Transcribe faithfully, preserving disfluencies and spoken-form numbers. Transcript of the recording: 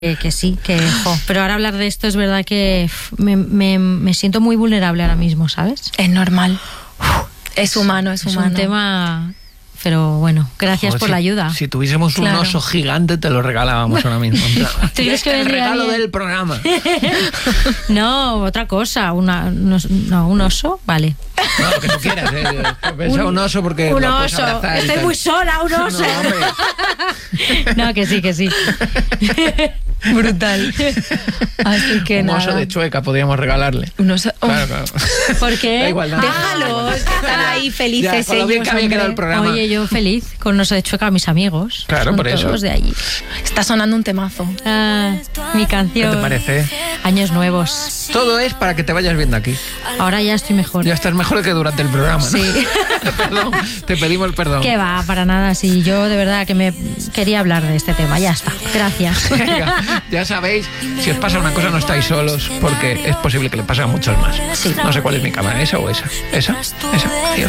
Que, que sí, que jo. Pero ahora hablar de esto es verdad que me, me, me siento muy vulnerable ahora mismo, ¿sabes? Es normal. Es humano, es, es humano. un tema... Pero bueno, gracias Joder, por si, la ayuda. Si tuviésemos Claro. un oso gigante, te lo regalábamos ahora mismo. En plan, ¿Tú crees que el vendría regalo bien? del programa. No, otra cosa. Una, unos- no, un oso, vale. No, lo que tú quieras. Eh. Pensa un oso porque Un lo puedes oso. abrazar y Estoy tal. muy sola, un oso. No, hombre. No, que sí, que sí. Brutal. Así que Un nada. oso de Chueca podríamos regalarle. Un oso- oh, Claro, claro. ¿Por qué? Da igual, nada. Déjalos, que están ahí Ya, felices con lo bien ellos, que había hombre. quedado el programa. Oye, yo feliz con no sé de Chueca a mis amigos. Claro, Son por eso. todos de allí. Está sonando un temazo. Ah, mi ¿Qué canción. te parece? Años nuevos. Todo es para que te vayas viendo aquí. Ahora ya estoy mejor. Ya estás mejor que durante el programa, ¿no? Sí. Perdón, te pedimos perdón. ¿Qué va? Para nada. Sí, yo de verdad que me quería hablar de este tema. Ya está. Gracias. Venga, ya sabéis, si os pasa una cosa no estáis solos, porque es posible que le pase a muchos más. Sí. No sé cuál es mi cámara, esa o esa. Esa, esa. Adiós.